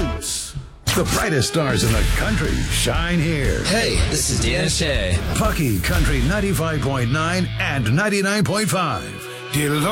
Roots. The brightest stars in the country shine here. Hey, this is Dan Shea. Pucky Country 95.9 and 99.5.